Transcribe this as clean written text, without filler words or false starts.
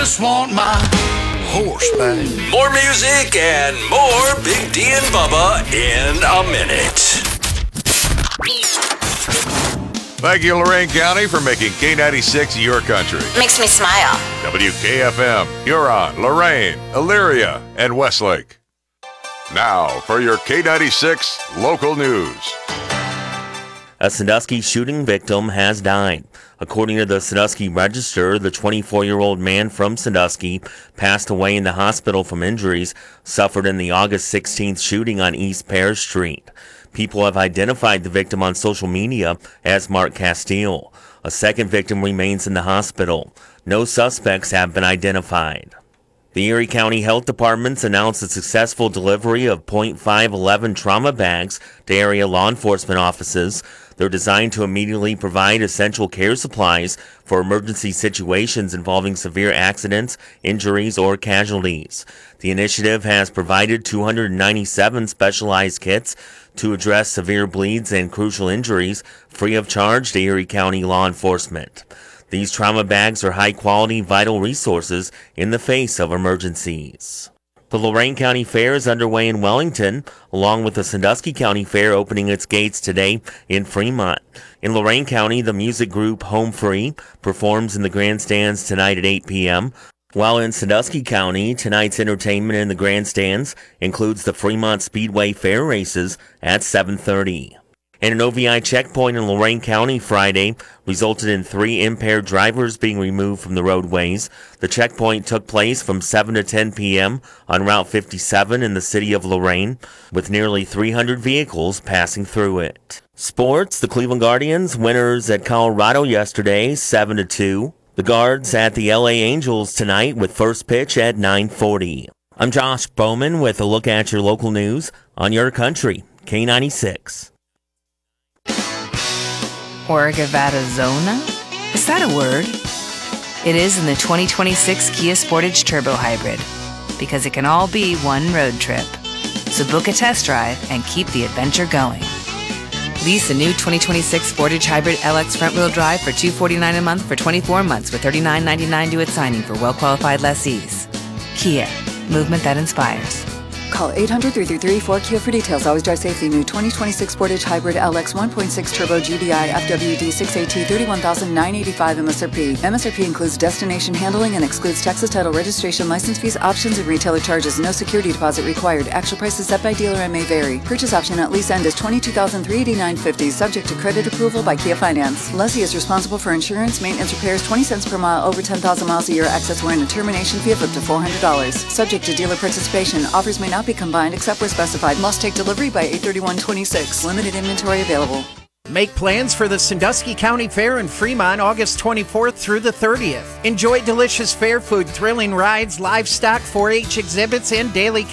just want my horse back. More music and more Big D and Bubba in a minute. Thank you, Lorain County, for making K96 your country. Makes me smile. WKFM, Huron, Lorain, Elyria, and Westlake. Now for your K96 local news. A Sandusky shooting victim has died. According to the Sandusky Register, the 24-year-old man from Sandusky passed away in the hospital from injuries suffered in the August 16th shooting on East Pear Street. People have identified the victim on social media as Mark Castile. A second victim remains in the hospital. No suspects have been identified. The Erie County Health Department's announced a successful delivery of .511 trauma bags to area law enforcement offices. They're designed to immediately provide essential care supplies for emergency situations involving severe accidents, injuries, or casualties. The initiative has provided 297 specialized kits to address severe bleeds and crucial injuries free of charge to Erie County law enforcement. These trauma bags are high-quality, vital resources in the face of emergencies. The Lorain County Fair is underway in Wellington, along with the Sandusky County Fair opening its gates today in Fremont. In Lorain County, the music group Home Free performs in the grandstands tonight at 8 p.m., while in Sandusky County, tonight's entertainment in the grandstands includes the Fremont Speedway Fair races at 7:30. And an OVI checkpoint in Lorain County Friday resulted in 3 impaired drivers being removed from the roadways. The checkpoint took place from 7 to 10 p.m. on Route 57 in the city of Lorain, with nearly 300 vehicles passing through it. Sports, the Cleveland Guardians, winners at Colorado yesterday, 7-2. The Guards at the LA Angels tonight with first pitch at 9:40. I'm Josh Bowman with a look at your local news on your country, K96. Orgavattazona? Is that a word? It is in the 2026 Kia Sportage Turbo Hybrid, because it can all be one road trip. So book a test drive and keep the adventure going. Lease a new 2026 Sportage Hybrid LX front-wheel drive for $249 a month for 24 months with $39.99 due at signing for well-qualified lessees. Kia, movement that inspires. Call 800-333-4KIA for details. Always drive safely. New 2026 Sportage Hybrid LX 1.6 Turbo GDI FWD 6AT 31,985 MSRP. MSRP includes destination handling and excludes Texas title registration, license fees, options, and retailer charges. No security deposit required. Actual prices set by dealer and may vary. Purchase option at lease end is $22,389.50. Subject to credit approval by Kia Finance. Lessee is responsible for insurance, maintenance, repairs, 20 cents per mile over 10,000 miles a year. Excess warranty and termination fee of up to $400. Subject to dealer participation. Offers may not be combined except where specified. Must take delivery by 8/31/26. Limited inventory available. Make plans for the Sandusky County Fair in Fremont August 24th through the 30th. Enjoy delicious fair food, thrilling rides, livestock, 4-H exhibits, and daily